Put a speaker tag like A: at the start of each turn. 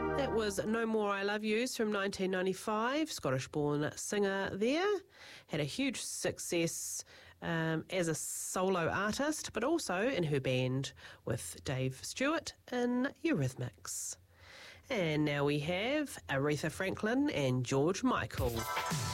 A: That was No More I Love Yous from 1995. Scottish-born singer there. Had a huge success as a solo artist, but also in her band with Dave Stewart in Eurythmics. And now we have Aretha Franklin and George Michael.